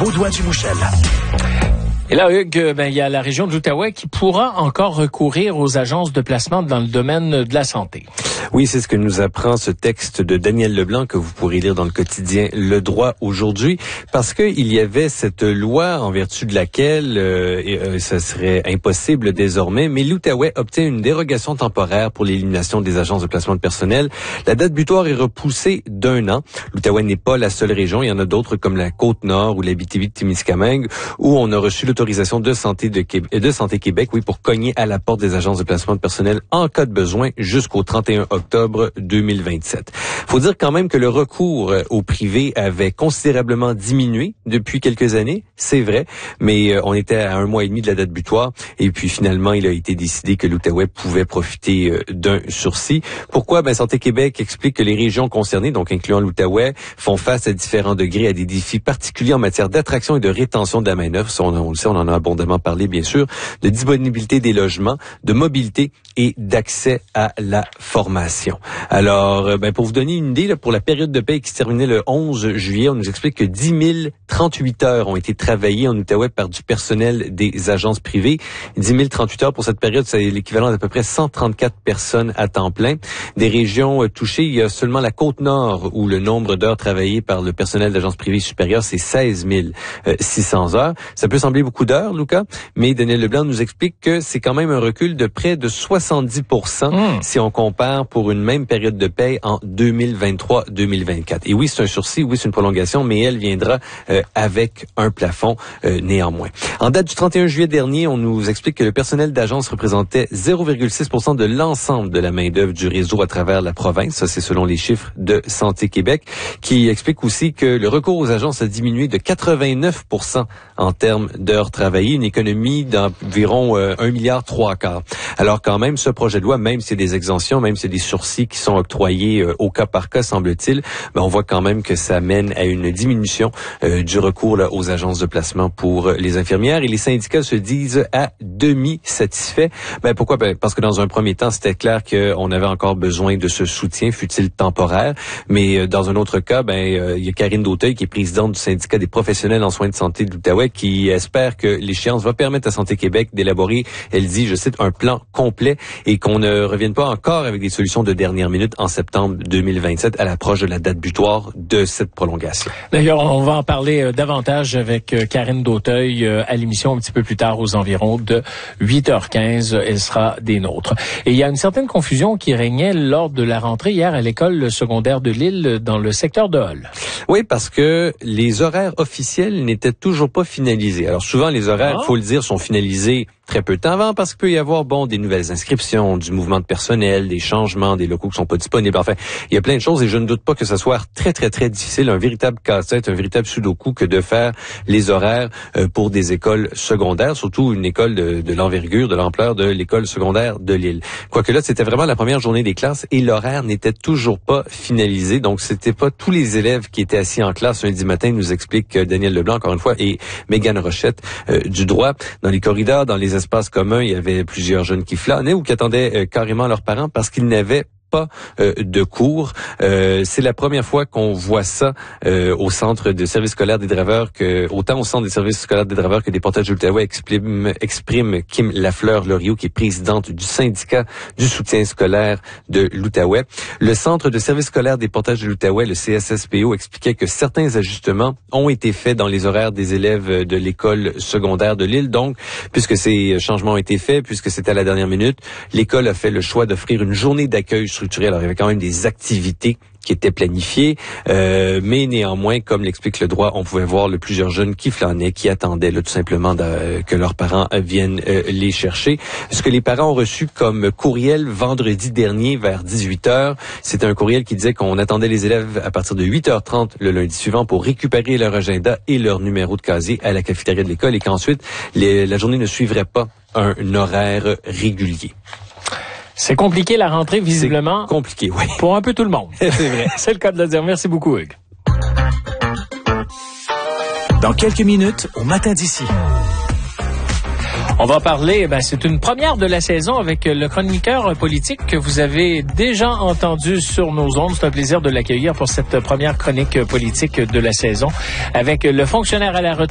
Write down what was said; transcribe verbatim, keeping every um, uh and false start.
Baudouin-Dumouchel. Et là, Hugues, ben, il y a la région de l'Outaouais qui pourra encore recourir aux agences de placement dans le domaine de la santé. Oui, c'est ce que nous apprend ce texte de Daniel Leblanc que vous pourrez lire dans le quotidien Le Droit aujourd'hui, parce que il y avait cette loi en vertu de laquelle euh, et, euh, ça serait impossible désormais, mais l'Outaouais obtient une dérogation temporaire pour l'élimination des agences de placement de personnel. La date butoir est repoussée d'un an. L'Outaouais n'est pas la seule région, il y en a d'autres comme la Côte-Nord ou l'Abitibi-Témiscamingue où on a reçu l'autorisation de santé de Québec, de Santé Québec, oui, pour cogner à la porte des agences de placement de personnel en cas de besoin jusqu'au trente et un octobre deux mille vingt-sept. Faut dire quand même que le recours au privé avait considérablement diminué depuis quelques années, c'est vrai, mais on était à un mois et demi de la date butoir et puis finalement il a été décidé que l'Outaouais pouvait profiter d'un sursis. Pourquoi? Ben Santé Québec explique que les régions concernées, donc incluant l'Outaouais, font face à différents degrés à des défis particuliers en matière d'attraction et de rétention de la main-d'œuvre. On, on le sait, on en a abondamment parlé bien sûr, de disponibilité des logements, de mobilité et d'accès à la formation. Alors, ben, pour vous donner une idée, là, pour la période de paie qui se terminait le onze juillet, on nous explique que dix mille trente-huit heures ont été travaillées en Outaouais par du personnel des agences privées. dix mille trente-huit heures pour cette période, c'est l'équivalent d'à peu près cent trente-quatre personnes à temps plein. Des régions touchées, il y a seulement la Côte-Nord où le nombre d'heures travaillées par le personnel d'agences privées supérieures, c'est seize mille six cents heures. Ça peut sembler beaucoup d'heures, Lucas, mais Daniel Leblanc nous explique que c'est quand même un recul de près de soixante-dix pour cent mmh. si on compare pour une même période de paie en deux mille vingt-trois deux mille vingt-quatre. Et oui, c'est un sursis, oui, c'est une prolongation, mais elle viendra euh, avec un plafond euh, néanmoins. En date du trente et un juillet dernier, on nous explique que le personnel d'agence représentait zéro virgule six pour cent de l'ensemble de la main-d'œuvre du réseau à travers la province. Ça, c'est selon les chiffres de Santé Québec, qui explique aussi que le recours aux agences a diminué de quatre-vingt-neuf pour cent en termes d'heures travaillées, une économie d'environ euh, un milliard trois quarts. Alors quand même, ce projet de loi, même s'il y a des exemptions, même s'il y a des sursis qui sont octroyés euh, au cas par cas, semble-t-il, ben, on voit quand même que ça mène à une diminution euh, du recours là, aux agences de placement pour euh, les infirmières. Et les syndicats se disent à demi satisfaits. Ben, pourquoi? Ben, parce que dans un premier temps, c'était clair qu'on avait encore besoin de ce soutien, fût-il temporaire. Mais euh, dans un autre cas, ben, euh, il y a Karine Dauteuil, qui est présidente du syndicat des professionnels en soins de santé de l'Outaouais, qui espère que l'échéance va permettre à Santé Québec d'élaborer, elle dit, je cite, un plan complet et qu'on ne revienne pas encore avec des solutions de dernière minute en septembre deux mille vingt-sept à l'approche de la date butoir de cette prolongation. D'ailleurs, on va en parler euh, davantage avec euh, Karine Dauteuil euh, à l'émission un petit peu plus tard aux environs de huit heures quinze. Elle sera des nôtres. Et il y a une certaine confusion qui régnait lors de la rentrée hier à l'école secondaire de Lille dans le secteur de Hull. Oui, parce que les horaires officiels n'étaient toujours pas finalisés. Alors souvent, les horaires, il ah. faut le dire, sont finalisés très peu de temps avant parce qu'il peut y avoir, bon, des nouvelles inscriptions, du mouvement de personnel, des changements, des locaux qui sont pas disponibles. Enfin, il y a plein de choses et je ne doute pas que ça soit très, très, très difficile, un véritable casse-tête, un véritable sudoku que de faire les horaires euh, pour des écoles secondaires, surtout une école de, de l'envergure, de l'ampleur de l'école secondaire de Lille. Quoique là, c'était vraiment la première journée des classes et l'horaire n'était toujours pas finalisé. Donc, c'était pas tous les élèves qui étaient assis en classe lundi matin, nous explique Daniel Leblanc, encore une fois, et Mégane Rochette euh, du droit. Dans les corridors, dans les espaces communs, il y avait plusieurs jeunes qui flânaient ou qui attendaient euh, carrément leurs parents parce qu'ils n'avaient pas euh, de cours. Euh, c'est la première fois qu'on voit ça euh, au centre de services scolaires des draveurs, que autant au centre des services scolaires des draveurs que des portages de l'Outaouais exprime, exprime Kim Lafleur-Loriot, qui est présidente du syndicat du soutien scolaire de l'Outaouais. Le centre de services scolaires des portages de l'Outaouais, le C S S P O, expliquait que certains ajustements ont été faits dans les horaires des élèves de l'école secondaire de Lille. Donc, puisque ces changements ont été faits, puisque c'était à la dernière minute, l'école a fait le choix d'offrir une journée d'accueil structurée. Alors, il y avait quand même des activités qui étaient planifiées, euh, mais néanmoins, comme l'explique le droit, on pouvait voir le plusieurs jeunes qui flânaient, qui attendaient là, tout simplement de, que leurs parents viennent euh, les chercher. Ce que les parents ont reçu comme courriel vendredi dernier vers dix-huit heures, c'est un courriel qui disait qu'on attendait les élèves à partir de huit heures trente le lundi suivant pour récupérer leur agenda et leur numéro de casier à la cafétéria de l'école et qu'ensuite, les, la journée ne suivrait pas un horaire régulier. C'est compliqué la rentrée, visiblement. C'est compliqué, oui. Pour un peu tout le monde. C'est vrai. C'est le cas de le dire. Merci beaucoup, Hugues. Dans quelques minutes, au matin d'ici. On va parler, ben, c'est une première de la saison avec le chroniqueur politique que vous avez déjà entendu sur nos ondes. C'est un plaisir de l'accueillir pour cette première chronique politique de la saison avec le fonctionnaire à la retraite